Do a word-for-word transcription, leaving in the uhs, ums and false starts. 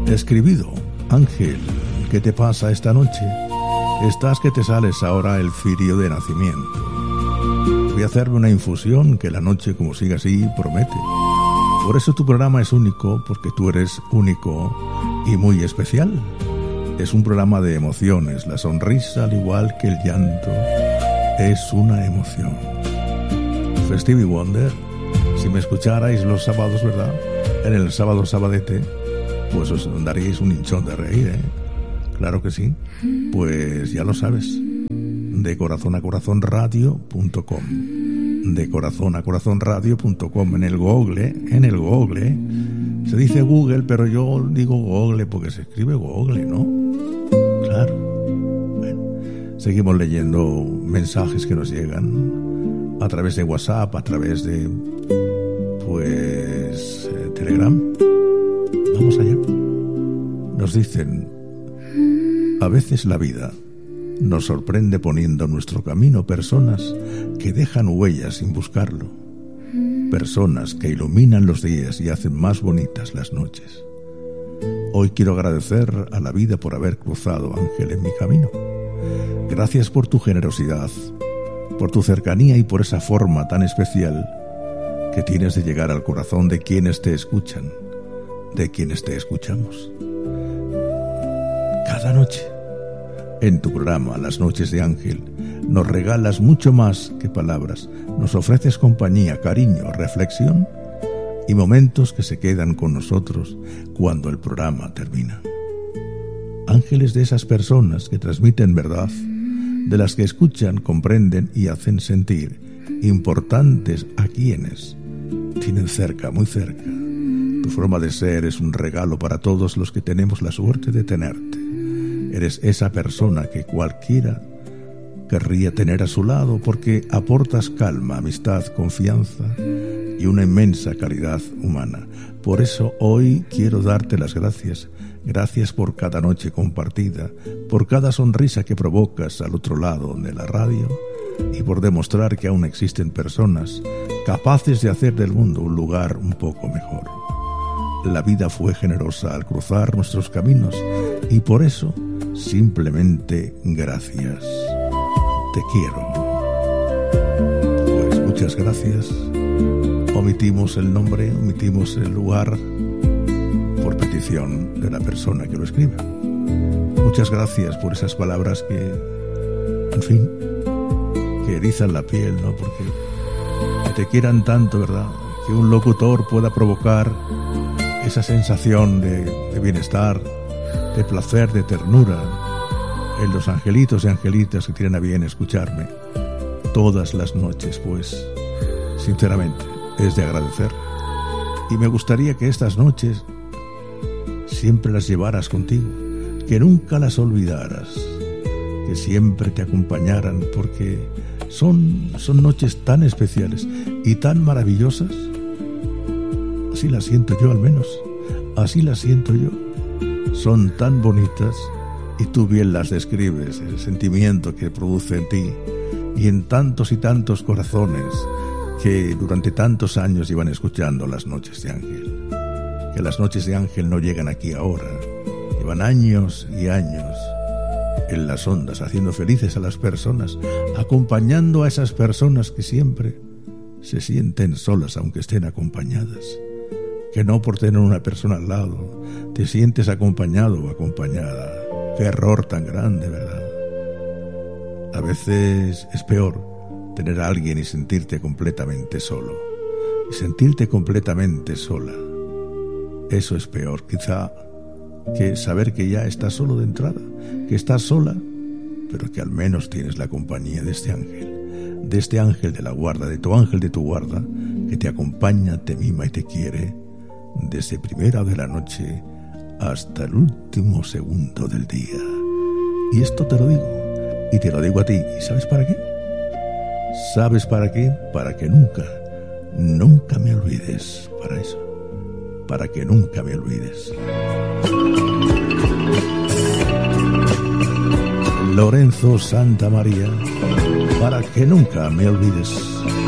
escribido. Ángel, ¿qué te pasa esta noche? Estás que te sales ahora el cirio de nacimiento. Voy a hacerme una infusión que la noche, como siga así, promete. Por eso tu programa es único, porque tú eres único y muy especial. Es un programa de emociones. La sonrisa, al igual que el llanto, es una emoción. Stevie Wonder, si me escucharais los sábados, ¿verdad? En el sábado sabadete, pues os daríais un hinchón de reír, ¿eh? Claro que sí. Pues ya lo sabes. De corazón a corazón radio punto com. De corazón a corazón radio punto com. En el Google, en el Google. Se dice Google, pero yo digo Google porque se escribe Google, ¿no? Claro. Bueno, seguimos leyendo mensajes que nos llegan a través de WhatsApp, a través de, pues, eh, Telegram. Vamos allá. Nos dicen: a veces la vida nos sorprende poniendo en nuestro camino personas que dejan huellas sin buscarlo, personas que iluminan los días y hacen más bonitas las noches. Hoy quiero agradecer a la vida por haber cruzado, Ángel, en mi camino. Gracias por tu generosidad, por tu cercanía y por esa forma tan especial que tienes de llegar al corazón de quienes te escuchan, de quienes te escuchamos. Cada noche, en tu programa Las Noches de Ángel, nos regalas mucho más que palabras. Nos ofreces compañía, cariño, reflexión y momentos que se quedan con nosotros cuando el programa termina. Ángeles de esas personas que transmiten verdad, de las que escuchan, comprenden y hacen sentir importantes a quienes tienen cerca, muy cerca. Tu forma de ser es un regalo para todos los que tenemos la suerte de tenerte. Eres esa persona que cualquiera querría tener a su lado porque aportas calma, amistad, confianza y una inmensa calidad humana. Por eso hoy quiero darte las gracias. Gracias por cada noche compartida, por cada sonrisa que provocas al otro lado de la radio y por demostrar que aún existen personas capaces de hacer del mundo un lugar un poco mejor. La vida fue generosa al cruzar nuestros caminos y por eso, simplemente gracias. Te quiero. Pues muchas gracias. Omitimos el nombre, omitimos el lugar por petición de la persona que lo escribe. Muchas gracias por esas palabras que, en fin, que erizan la piel, ¿no? Porque que te quieran tanto, ¿verdad? Que un locutor pueda provocar esa sensación de, de bienestar, de placer, de ternura en los angelitos y angelitas que tienen a bien escucharme todas las noches, pues, sinceramente, es de agradecer. Y me gustaría que estas noches siempre las llevaras contigo, que nunca las olvidaras, que siempre te acompañaran, porque son, son noches tan especiales y tan maravillosas. Así las siento yo, al menos, así las siento yo. Son tan bonitas y tú bien las describes, el sentimiento que produce en ti y en tantos y tantos corazones que durante tantos años llevan escuchando las Noches de Ángel. Que las Noches de Ángel no llegan aquí ahora, llevan años y años en las ondas, haciendo felices a las personas, acompañando a esas personas que siempre se sienten solas aunque estén acompañadas, que no por tener una persona al lado te sientes acompañado o acompañada. Qué error tan grande, ¿verdad? A veces es peor tener a alguien y sentirte completamente solo, y sentirte completamente sola. Eso es peor, quizá, que saber que ya estás solo de entrada, que estás sola, pero que al menos tienes la compañía de este ángel, de este ángel de la guarda, de tu ángel de tu guarda, que te acompaña, te mima y te quiere desde primera de la noche hasta el último segundo del día. Y esto te lo digo, y te lo digo a ti, ¿y sabes para qué? ¿Sabes para qué? Para que nunca, nunca me olvides, para eso, para que nunca me olvides. Lorenzo Santa María, para que nunca me olvides.